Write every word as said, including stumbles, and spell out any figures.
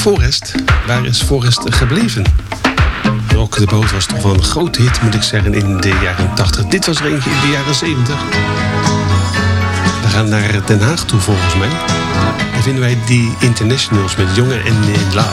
Forest. Waar is Forest gebleven? Rock de Boot was toch wel een grote hit, moet ik zeggen, in de jaren tachtig. Dit was er eentje in de jaren zeventig. We gaan naar Den Haag toe, volgens mij. Daar vinden wij die Internationals met Jongen en in Live.